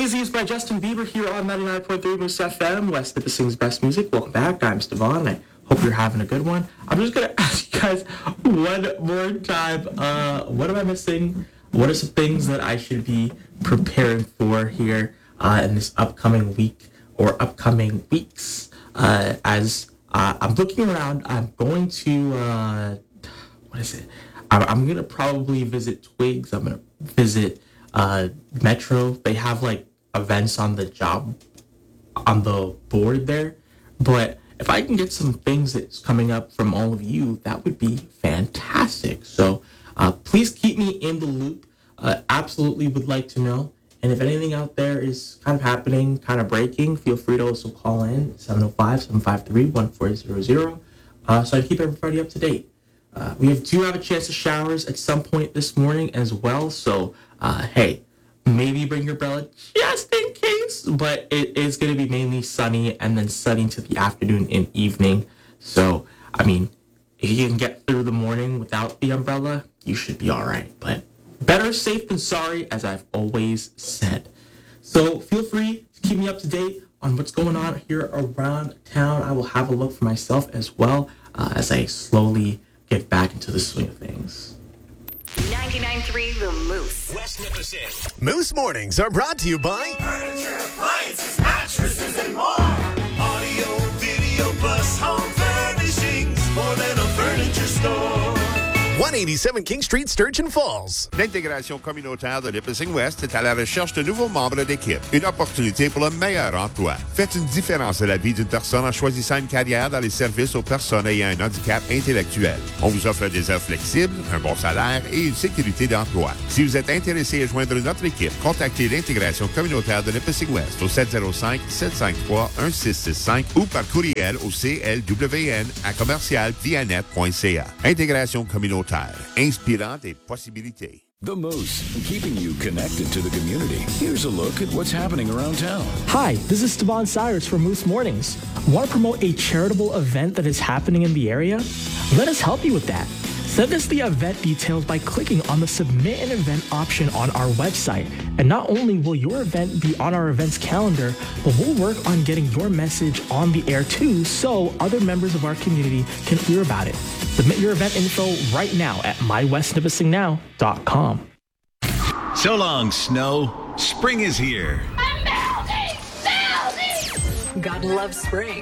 Disease by Justin Bieber here on 99.3 Moose FM, West Nipissing's best music. Welcome back. I'm Stevan. I hope you're having a good one. I'm just going to ask you guys one more time, what am I missing? What are some things that I should be preparing for here in this upcoming week or upcoming weeks? As I'm looking around, I'm going to, I'm going to probably visit Twigs. I'm going to visit Metro. They have like events on the board there, but if I can get some things that's coming up from all of you, that would be fantastic. So please keep me in the loop. Absolutely would like to know. And if anything out there is kind of happening, kind of breaking, feel free to also call in 705-753-1400 so I can keep everybody up to date. We do have a chance of showers at some point this morning as well. So, hey, maybe bring your umbrella just in case. But it is going to be mainly sunny and then sunny to the afternoon and evening. So, I mean, if you can get through the morning without the umbrella, you should be all right. But better safe than sorry, as I've always said. So feel free to keep me up to date on what's going on here around town. I will have a look for myself as well as I slowly get back into the swing of things. 99.3 The Moose. West Nipissing. Moose Mornings are brought to you by Furniture, appliances, mattresses, and more. Audio, video, plus home furnishings. More than a furniture store. 187 King Street, Sturgeon Falls. L'intégration communautaire de Nipissing West est à la recherche de nouveaux membres d'équipe. Une opportunité pour le meilleur emploi. Faites une différence dans la vie d'une personne en choisissant une carrière dans les services aux personnes ayant un handicap intellectuel. On vous offre des heures flexibles, un bon salaire et une sécurité d'emploi. Si vous êtes intéressé à joindre notre équipe, contactez l'intégration communautaire de Nipissing West au 705-753-1665 ou par courriel au clwn@commercialvianet.ca. Intégration communautaire. Inspirant des possibilités. The Moose, keeping you connected to the community. Here's a look at what's happening around town. Hi, this is Stevan Cyrus from Moose Mornings. Want to promote a charitable event that is happening in the area? Let us help you with that. Send us the event details by clicking on the Submit an Event option on our website. And not only will your event be on our events calendar, but we'll work on getting your message on the air too so other members of our community can hear about it. Submit your event info right now at mywestnipissingnow.com. So long, snow. Spring is here. God loves spring.